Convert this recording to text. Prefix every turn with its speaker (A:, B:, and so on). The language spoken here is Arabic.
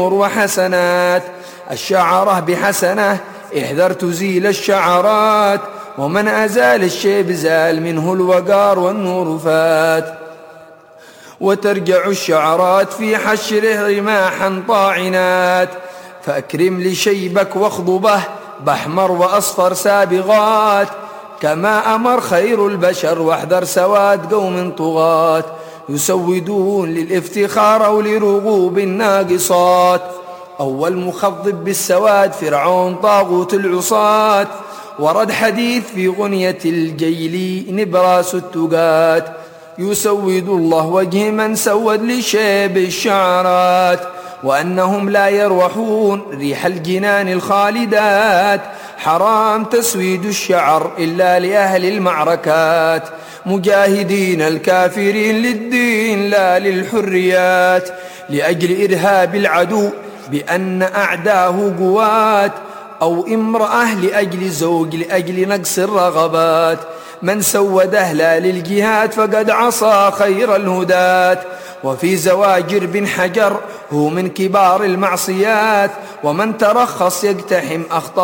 A: وحسنات. الشعرة بحسنة احذر تزيل الشعرات، ومن أزال الشيب زال منه الوقار والنور فات. وترجع الشعرات في حشره رماحا طاعنات، فأكرم لشيبك واخضبه بأحمر وأصفر سابغات، كما أمر خير البشر واحذر سواد قوم طغاة، يسودون للافتخار أو لرغوب الناقصات. أول مخضب بالسواد فرعون طاغوت العصاة، ورد حديث في غنية الجيل نبراس التقات، يسود الله وجه من سود لشيب الشعرات، وأنهم لا يروحون ريح الجنان الخالدات. حرام تسويد الشعر إلا لأهل المعركات، مجاهدين الكافرين للدين لا للحريات، لأجل إرهاب العدو بأن أعداه قوات، أو امرأة لأجل زوج لأجل نقص الرغبات. من سود أهلا للجهاد فقد عصى خير الهداة. وفي زواجر بن حجر هو من كبار المعصيات، ومن ترخص يقتحم أخطاء